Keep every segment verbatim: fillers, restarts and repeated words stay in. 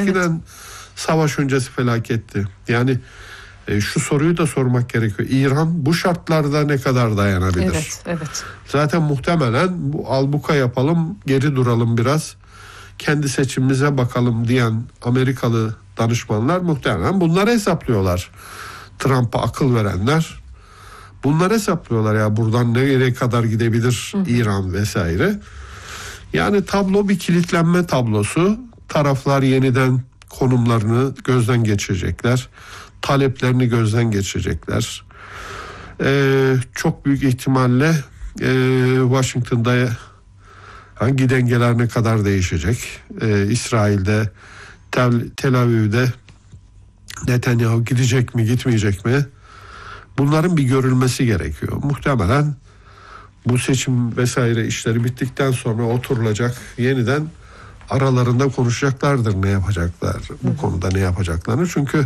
eskiden Evet. savaş öncesi felaketti. Yani e, şu soruyu da sormak gerekiyor. İran bu şartlarda ne kadar dayanabilir? Evet, evet. Zaten muhtemelen bu albuka yapalım, geri duralım biraz, kendi seçimimize bakalım diyen Amerikalı danışmanlar muhtemelen bunları hesaplıyorlar. Trump'a akıl verenler bunları hesaplıyorlar ya, buradan nereye kadar gidebilir hı hı. İran vesaire. Yani tablo bir kilitlenme tablosu. Taraflar yeniden konumlarını gözden geçirecekler. Taleplerini gözden geçirecekler. Ee, çok büyük ihtimalle e, Washington'da hangi dengeler ne kadar değişecek? Ee, İsrail'de, Tel, Tel Aviv'de Netanyahu gidecek mi, gitmeyecek mi? Bunların bir görülmesi gerekiyor. Muhtemelen bu seçim vesaire işleri bittikten sonra oturulacak, yeniden aralarında konuşacaklardır ne yapacaklar, bu konuda ne yapacaklarını. Çünkü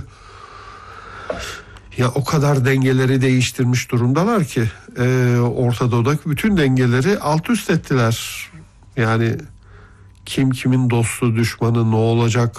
ya o kadar dengeleri değiştirmiş durumdalar ki e, Orta Doğu'daki bütün dengeleri alt üst ettiler. Yani kim kimin dostu, düşmanı, ne olacak?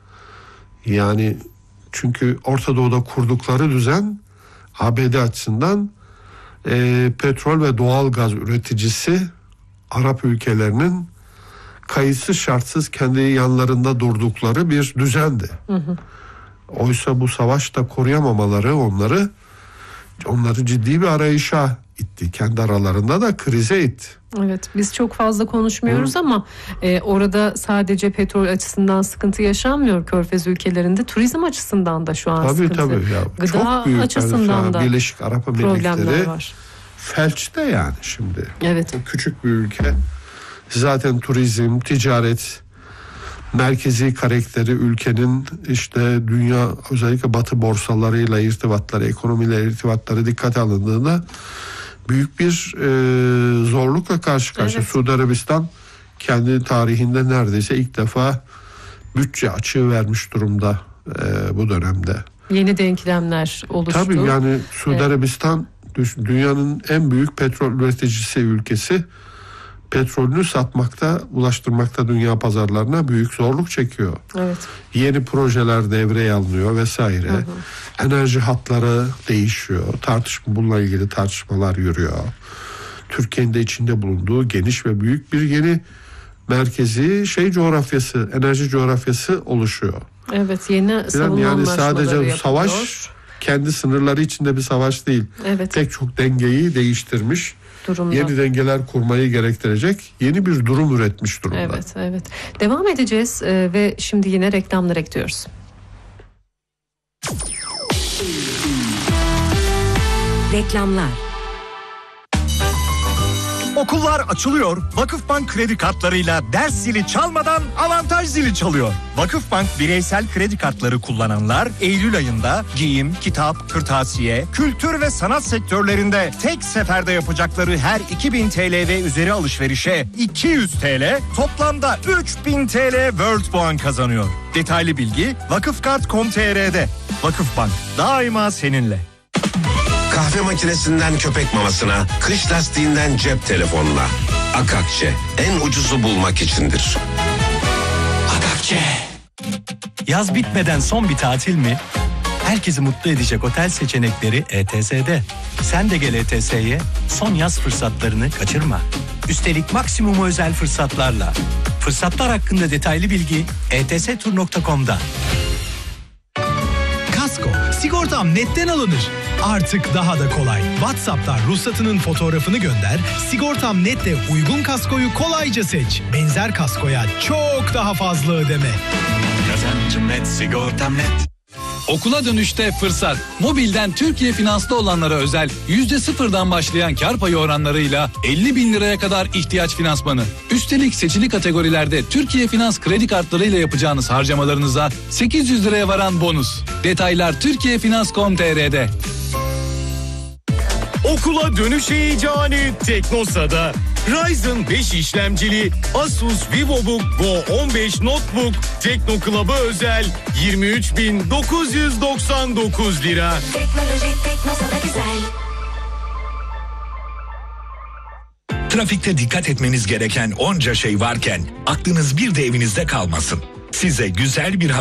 Yani çünkü Orta Doğu'da kurdukları düzen A B D açısından e, petrol ve doğal gaz üreticisi Arap ülkelerinin kayıtsız şartsız kendi yanlarında durdukları bir düzendi. Hı hı. Oysa bu savaşta koruyamamaları onları onları ciddi bir arayışa itti. Kendi aralarında da krize itti. Evet, biz çok fazla konuşmuyoruz Hı. ama e, orada sadece petrol açısından sıkıntı yaşanmıyor Körfez ülkelerinde. Turizm açısından da şu an tabii, sıkıntı. Tabii ya. Gıda çok büyük açısından yani da Birleşik Arap Emirlikleri var. Felçte yani şimdi. Evet. Küçük bir ülke. Zaten turizm, ticaret merkezi karakteri ülkenin, işte dünya özellikle batı borsalarıyla irtibatları, ekonomiyle irtibatları dikkate alındığında büyük bir e, zorlukla karşı karşıya. Evet. Suudi Arabistan kendi tarihinde neredeyse ilk defa bütçe açığı vermiş durumda e, bu dönemde. Yeni denklemler oluştu. Tabii yani Suudi evet. Arabistan dünyanın en büyük petrol üreticisi ülkesi. Petrolünü satmakta, ulaştırmakta dünya pazarlarına büyük zorluk çekiyor. Evet. Yeni projeler devreye alınıyor vesaire. Hı hı. Enerji hatları değişiyor. Tartışma, bununla ilgili tartışmalar yürüyor. Türkiye'nin de içinde bulunduğu geniş ve büyük bir yeni merkezi şey coğrafyası, enerji coğrafyası oluşuyor. Evet, yeni savunma yani anlaşmaları sadece yapılıyor. Savaş kendi sınırları içinde bir savaş değil. Evet. Pek çok dengeyi değiştirmiş. Durumda. Yeni dengeler kurmayı gerektirecek yeni bir durum üretmiş durumda. Evet, evet. Devam edeceğiz e, ve şimdi yine reklamlara gidiyoruz. Reklamlar. Okullar açılıyor. Vakıfbank kredi kartlarıyla ders zili çalmadan avantaj zili çalıyor. Vakıfbank bireysel kredi kartları kullananlar Eylül ayında giyim, kitap, kırtasiye, kültür ve sanat sektörlerinde tek seferde yapacakları her iki bin T L ve üzeri alışverişe iki yüz T L, toplamda üç bin T L World puan kazanıyor. Detaylı bilgi vakıfkart nokta com nokta t r'de. Vakıfbank daima seninle. Kahve makinesinden köpek mamasına, kış lastiğinden cep telefonuna. Akakçe, en ucuzu bulmak içindir. Akakçe. Yaz bitmeden son bir tatil mi? Herkesi mutlu edecek otel seçenekleri E T S'de. Sen de gel E T S'ye, son yaz fırsatlarını kaçırma. Üstelik maksimum özel fırsatlarla. Fırsatlar hakkında detaylı bilgi e t s tur nokta com'da. Kasko, sigortam netten alınır. Artık daha da kolay. WhatsApp'tan ruhsatının fotoğrafını gönder, Sigortam Net'le uygun kaskoyu kolayca seç. Benzer kaskoya çok daha fazla ödeme. Kazancım net, sigortam net. Okula dönüşte fırsat. Mobilden Türkiye Finans'ta olanlara özel yüzde sıfırdan başlayan kar payı oranlarıyla elli bin liraya kadar ihtiyaç finansmanı. Üstelik seçili kategorilerde Türkiye Finans kredi kartlarıyla yapacağınız harcamalarınıza sekiz yüz liraya varan bonus. Detaylar türkiye finans nokta com nokta t r'de. Okula dönüş heyecanı Teknosa'da. Ryzen beş işlemcili Asus VivoBook Go on beş Notebook Tekno Club'a özel yirmi üç bin dokuz yüz doksan dokuz lira. Teknoloji Teknosa'da güzel. Trafikte dikkat etmeniz gereken onca şey varken aklınız bir de evinizde kalmasın. Size güzel bir